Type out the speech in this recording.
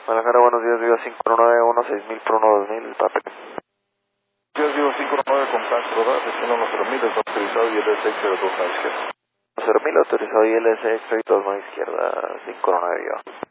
Guadalajara, buenos días, Viva 519-16.000 por 1-2000, papel. Días, Viva 519 con Plan Rodar, destino 10.000, está autorizado y LS X02 a la izquierda. 0.000 autorizado y LS X02 a la izquierda, 519 Viva.